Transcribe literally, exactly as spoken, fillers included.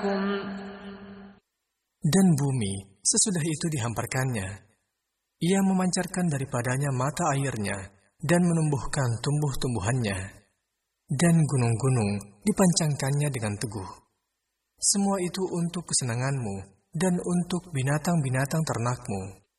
Dan bumi sesudah itu dihamparkannya. Ia memancarkan daripadanya mata airnya dan menumbuhkan tumbuh-tumbuhannya. Dan gunung-gunung dipancangkannya dengan teguh. Semua itu untuk kesenanganmu dan untuk binatang-binatang ternakmu.